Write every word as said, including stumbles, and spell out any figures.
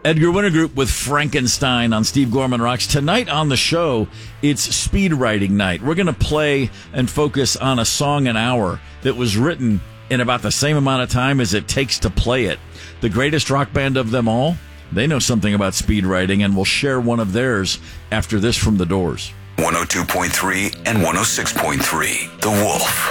Edgar Winter Group with Frankenstein on Steve Gorman Rocks. Tonight on the show, it's speed writing night. We're going to play and focus on a song an hour that was written in about the same amount of time as it takes to play it. The greatest rock band of them all, they know something about speed writing, and we'll share one of theirs after this from The Doors. one oh two point three and one oh six point three, The Wolf.